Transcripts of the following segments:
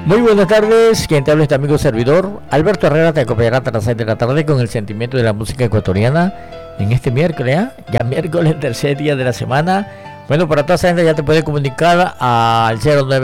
Muy buenas tardes, quien te habla este amigo servidor, Alberto Herrera, te acompañará hasta las 6 de la tarde con el sentimiento de la música ecuatoriana en este miércoles, ya miércoles, tercer día de la semana. Bueno, para toda esa gente ya te puede comunicar al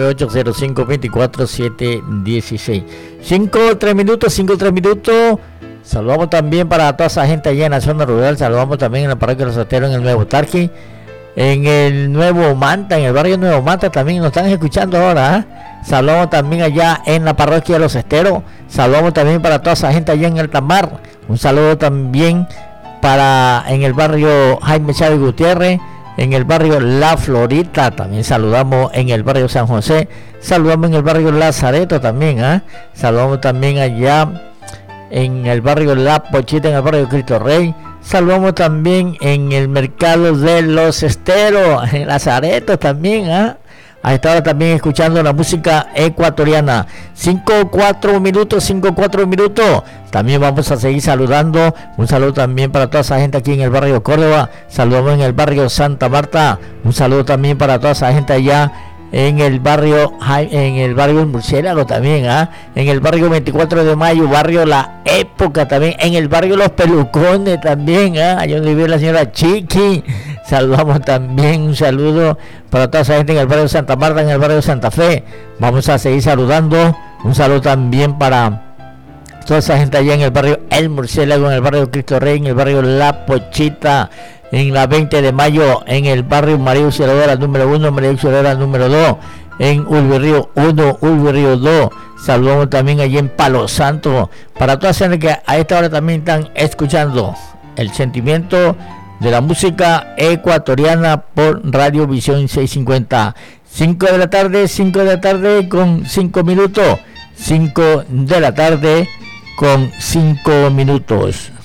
09805247716. 5-3 minutos. Saludamos también para toda esa gente allá en la zona rural, saludamos también en la parroquia de Los Esteros, en el Nuevo Tarqui, en el Nuevo Manta, en el barrio Nuevo Manta también nos están escuchando ahora, Saludamos también allá en la parroquia de Los Esteros. Saludamos también para toda esa gente allá en el Tamar. Un saludo también para en el barrio Jaime Chávez Gutiérrez, en el barrio La Florita. También saludamos en el barrio San José. Saludamos en el barrio Lazareto también. Saludamos también allá en el barrio La Pochita, en el barrio Cristo Rey. Saludamos también en el mercado de Los Esteros, en Lazareto también. A esta hora también escuchando la música ecuatoriana. 5-4 minutos. También vamos a seguir saludando. Un saludo también para toda esa gente aquí en el barrio Córdoba. Saludamos en el barrio Santa Marta. Un saludo también para toda esa gente allá en el barrio El Murciélago también, en el barrio 24 de Mayo, barrio La Época también, en el barrio Los Pelucones también, allá donde vive la señora Chiqui. Saludamos también, un saludo para toda esa gente en el barrio Santa Marta, en el barrio Santa Fe. Vamos a seguir saludando. Un saludo también para toda esa gente allá en el barrio El Murciélago, en el barrio Cristo Rey, en el barrio La Pochita, en la 20 de mayo, en el barrio María Auxiliadora número 1, María Auxiliadora número 2, en Ulvirrío 1, Ulvirrío 2. Saludamos también allí en Palo Santo. Para todas las gente que a esta hora también están escuchando el sentimiento de la música ecuatoriana por Radio Visión 650. 5 de la tarde con 5 minutos. 5 de la tarde con 5 minutos.